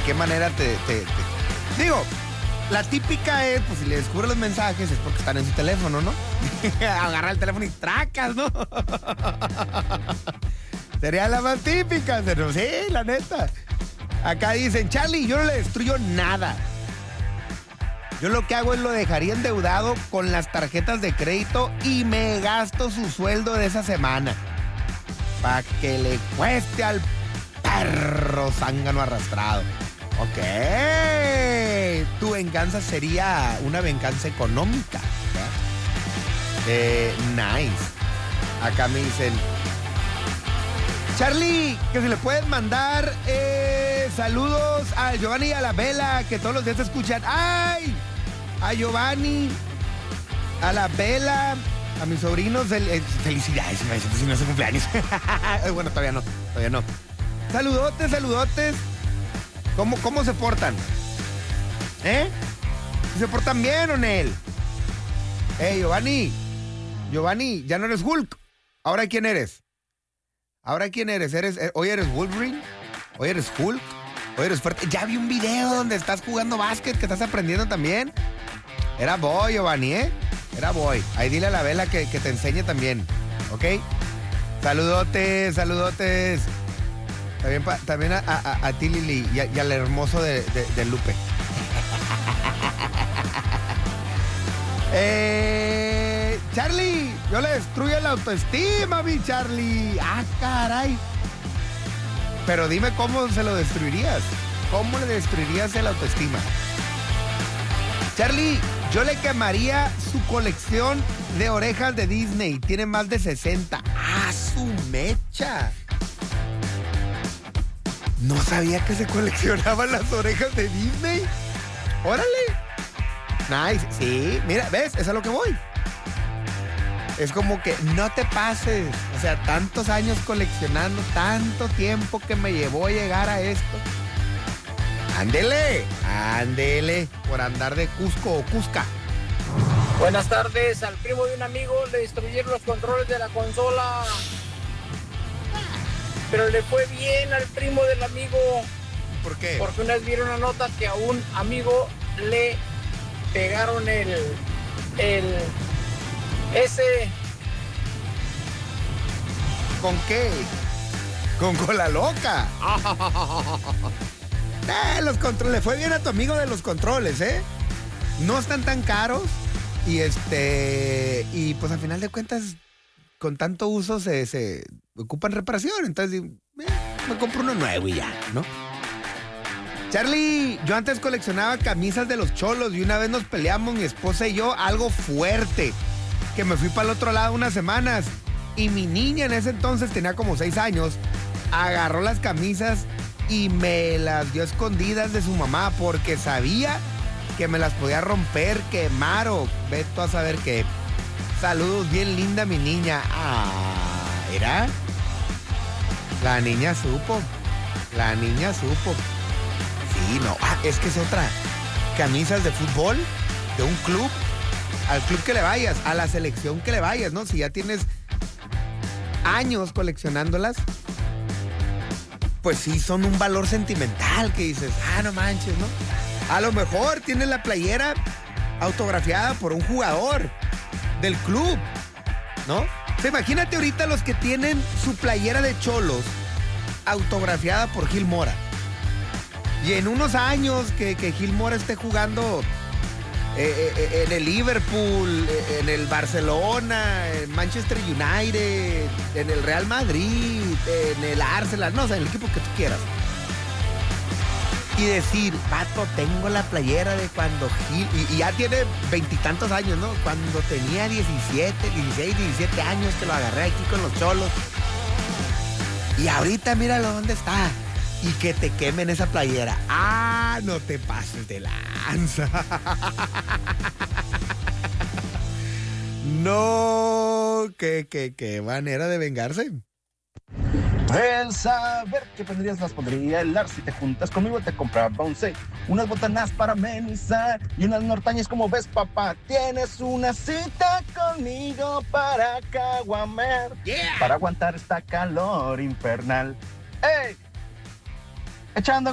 qué manera Digo, la típica es, pues si le descubre los mensajes es porque están en su teléfono, ¿no? Agarra el teléfono y tracas, ¿no? Sería la más típica, pero sí, la neta. Acá dicen, Charlie, yo no le destruyo nada. Yo lo que hago es lo dejaría endeudado con las tarjetas de crédito y me gasto su sueldo de esa semana. Para que le cueste al perro zángano arrastrado. Ok. Tu venganza sería una venganza económica. Nice. Acá me dicen, Charlie, que se le pueden mandar saludos a Giovanni y a la Vela, que todos los días te escuchan. ¡Ay! A Giovanni, a la Vela, a mis sobrinos. Felicidades, si no es su cumpleaños. Bueno, todavía no. Saludotes. ¿Cómo se portan? ¿Se portan bien o Nel? Giovanni, ya no eres Hulk. ¿Ahora quién eres? ¿Hoy eres Wolverine? ¿Hoy eres Hulk? ¿Hoy eres fuerte? Ya vi un video donde estás jugando básquet, que estás aprendiendo también. Era boy, Giovanni, Era boy. Ahí dile a la Vela que te enseñe también, ¿ok? Saludotes. También a ti, Lili, y al hermoso de Lupe. Charlie, yo le destruyo la autoestima, mi Charlie. Ah, caray. Pero dime cómo se lo destruirías. ¿Cómo le destruirías la autoestima? Charlie, yo le quemaría su colección de orejas de Disney. Tiene más de 60. ¡Ah, su mecha! No sabía que se coleccionaban las orejas de Disney. ¡Órale! Nice. Sí, mira, ¿ves? Es a lo que voy. Es como que no te pases. O sea, tantos años coleccionando, tanto tiempo que me llevó llegar a esto. Ándele, por andar de Cusco o Cusca. Buenas tardes, al primo de un amigo le destruyeron los controles de la consola. Pero le fue bien al primo del amigo. ¿Por qué? Porque una vez vieron una nota que a un amigo le pegaron ese... ¿Con qué? Con cola loca. Los controles. Le fue bien a tu amigo de los controles, No están tan caros. Y pues al final de cuentas, con tanto uso se ocupan reparación. Entonces, me compro uno nuevo y ya, ¿no? Charlie, yo antes coleccionaba camisas de los Cholos y una vez nos peleamos mi esposa y yo, algo fuerte, que me fui para el otro lado unas semanas y mi niña en ese entonces tenía como 6 años, agarró las camisas y me las dio escondidas de su mamá porque sabía que me las podía romper, quemar o ve tú a saber qué. Saludos, bien linda mi niña. ¿Era? La niña supo. Sí, no, es que es otra. Camisas de fútbol, de un club, al club que le vayas, a la selección que le vayas, ¿no? Si ya tienes años coleccionándolas, pues sí, son un valor sentimental que dices, no manches, ¿no? A lo mejor tienes la playera autografiada por un jugador del club, ¿no? O sea, imagínate ahorita los que tienen su playera de Cholos autografiada por Gil Mora. Y en unos años que Gil Mora esté jugando en el Liverpool, en el Barcelona, en Manchester United, en el Real Madrid, en el Arsenal, no sé, en el equipo que tú quieras. Y decir, vato, tengo la playera de cuando Gil, y ya tiene 20 y tantos años, ¿no? Cuando tenía 16, 17 años que lo agarré aquí con los Cholos. Y ahorita míralo dónde está. Y que te quemen esa playera. No te pases de lanza. No, qué manera de vengarse. El saber que tendrías las podría helar. Si te juntas conmigo te compraba un 6, unas botanas para amenizar y unas norteñas. Como ves, papá, tienes una cita conmigo para caguamer, para aguantar esta calor infernal. ¡Ey! Echando